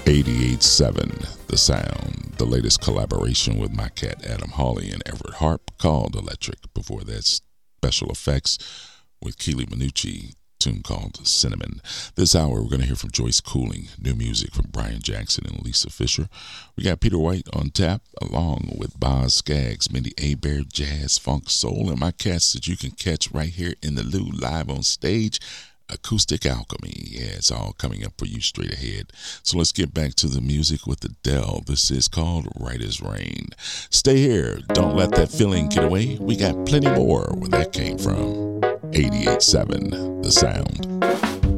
88.7 The Sound, the latest collaboration with my cat Adam Hawley and Everett Harp called Electric. Before that, Special Effects with Keely Minucci, tune called Cinnamon. This hour, we're going to hear from Joyce Cooling, new music from Brian Jackson and Lisa Fisher. We got Peter White on tap, along with Boz Scaggs, Mindy Abair, jazz, funk, soul, and my cats that you can catch right here in the Lou live on stage. Acoustic Alchemy. Yeah, it's all coming up for you straight ahead. So let's get back to the music with Adele. This is called Right as Rain. Stay here. Don't let that feeling get away. We got plenty more where that came from. 88.7 The Sound.